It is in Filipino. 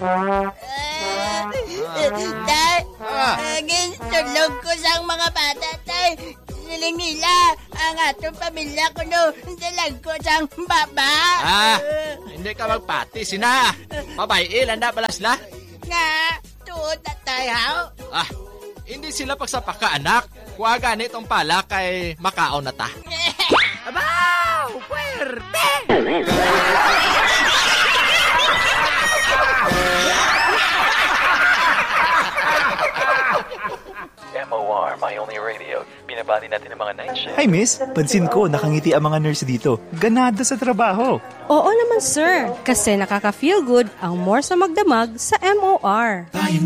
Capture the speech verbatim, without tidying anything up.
Tay, Ah. agin tulog ko sa mga bata, tay. Siling nila ang atong pamilya ko no. Dalag ko sang baba. Ah, hindi ka magpati, sina. Babae, landa balasla. Nga, tuod na tayo. Ah, hindi sila pagsapaka, anak. Kuwaga nitong pala kay makaon na ta. Abaw! Puwerte! M O R, my only radio. Binabati natin ang mga night shift. Hi miss, pansin ko nakangiti ang mga nurse dito. Ganado sa trabaho. Oo naman sir, kasi nakaka-feel good ang more sa magdamag sa M O R.